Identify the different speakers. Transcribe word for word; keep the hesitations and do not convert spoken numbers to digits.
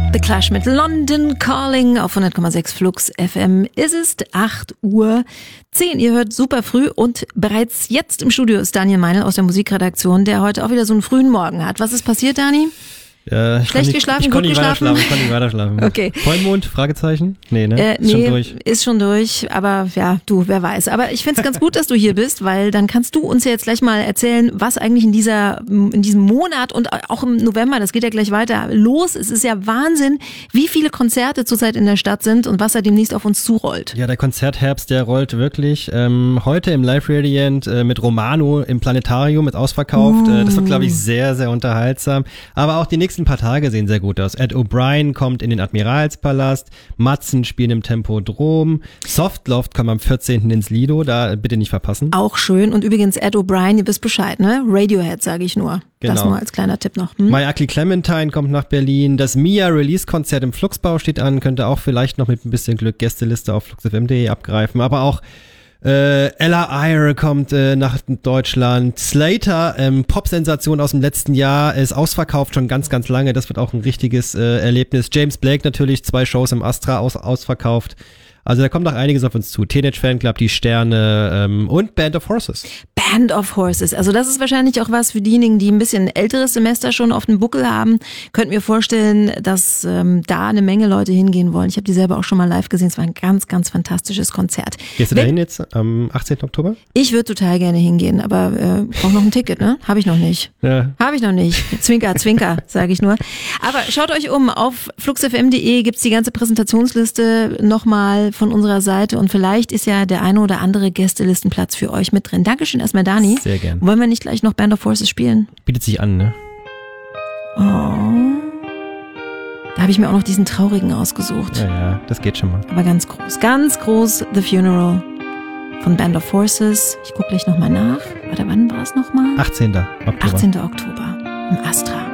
Speaker 1: The Clash mit London Calling auf hundert Komma sechs Flux F M. Es ist acht Uhr zehn. Ihr hört super früh und bereits jetzt im Studio ist Daniel Meinl aus der Musikredaktion, der heute auch wieder so einen frühen Morgen hat. Was ist passiert, Dani?
Speaker 2: Ja,
Speaker 1: Schlecht
Speaker 2: nicht,
Speaker 1: geschlafen,
Speaker 2: ich
Speaker 1: gut
Speaker 2: nicht
Speaker 1: geschlafen?
Speaker 2: Ich konnte nicht weiter schlafen.
Speaker 1: Okay.
Speaker 2: Vollmond, Fragezeichen? Nee, ne?
Speaker 1: Äh,
Speaker 2: ist
Speaker 1: nee,
Speaker 2: schon durch.
Speaker 1: Ist schon durch, aber ja, du, wer weiß. Aber ich find's ganz gut, dass du hier bist, weil dann kannst du uns ja jetzt gleich mal erzählen, was eigentlich in dieser, in diesem Monat und auch im November, das geht ja gleich weiter, los. Es ist ja Wahnsinn, wie viele Konzerte zurzeit in der Stadt sind und was da demnächst auf uns zurollt.
Speaker 2: Ja, der Konzertherbst, der rollt wirklich. Ähm, heute im Live Radiant äh, mit Romano im Planetarium mit ausverkauft. Uh. Äh, das wird, glaube ich, sehr, sehr unterhaltsam. Aber auch die nächsten paar Tage sehen sehr gut aus. Ed O'Brien kommt in den Admiralspalast, Matzen spielen im Tempodrom, Softloft kommt am vierzehnten ins Lido, da bitte nicht verpassen.
Speaker 1: Auch schön. Und übrigens Ed O'Brien, ihr wisst Bescheid, ne? Radiohead, sage ich nur.
Speaker 2: Genau.
Speaker 1: Das nur als kleiner Tipp noch. Hm?
Speaker 2: My Ugly Clementine kommt nach Berlin, das Mia Release-Konzert im Fluxbau steht an, könnte auch vielleicht noch mit ein bisschen Glück Gästeliste auf fluxfm punkt de abgreifen, aber auch Äh, Ella Eyre kommt äh, nach Deutschland. Slater, ähm, Pop-Sensation aus dem letzten Jahr, ist ausverkauft schon ganz, ganz lange. Das wird auch ein richtiges äh, Erlebnis. James Blake natürlich, zwei Shows im Astra aus, ausverkauft. Also da kommt noch einiges auf uns zu. Teenage Fanclub, die Sterne ähm, und Band of Horses.
Speaker 1: Band of Horses. Also das ist wahrscheinlich auch was für diejenigen, die ein bisschen älteres Semester schon auf dem Buckel haben. Könnt mir vorstellen, dass ähm, da eine Menge Leute hingehen wollen. Ich habe die selber auch schon mal live gesehen. Es war ein ganz, ganz fantastisches Konzert.
Speaker 2: Gehst du
Speaker 1: Wenn,
Speaker 2: dahin jetzt am achtzehnten Oktober?
Speaker 1: Ich würde total gerne hingehen, aber äh, brauche noch ein Ticket, ne? Habe ich noch nicht.
Speaker 2: Ja.
Speaker 1: Habe ich noch nicht. Zwinker, Zwinker, sage ich nur. Aber schaut euch um. Auf fluxfm punkt de gibt's die ganze Präsentationsliste nochmal von unserer Seite und vielleicht ist ja der eine oder andere Gästelistenplatz für euch mit drin. Dankeschön erstmal, Dani.
Speaker 2: Sehr gern.
Speaker 1: Wollen wir nicht gleich noch Band of Horses spielen?
Speaker 2: Bietet sich an, ne?
Speaker 1: Oh. Da habe ich mir auch noch diesen traurigen ausgesucht.
Speaker 2: Ja, ja, das geht schon mal.
Speaker 1: Aber ganz groß, ganz groß The Funeral von Band of Horses. Ich gucke gleich nochmal nach. Warte, wann war es nochmal?
Speaker 2: achtzehnten Oktober.
Speaker 1: achtzehnten Oktober im Astra.